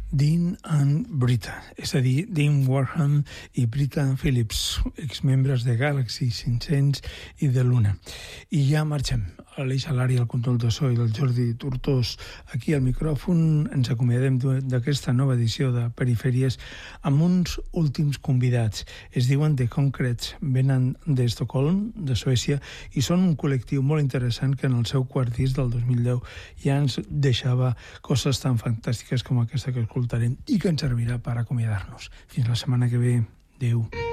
Dean and Britta, és a dir, Dean Warham i Britta Phillips, exmembres de Galaxy 500 i de Luna. I ja marxem. L'Aleix Alari al control de so i el Jordi Tortós aquí al micròfon. Ens acomiadem d'aquesta nova edició de Perifèries amb uns últims convidats. Es diuen The Concretes, venen d'Estocolm, de Suècia, i són un col·lectiu molt interessant que en el seu quart disc del 2010 ja ens deixava coses tan fantàstiques com aquesta que escoltarem i que ens servirà per acomiadar-nos. Fins la setmana que ve. Adéu.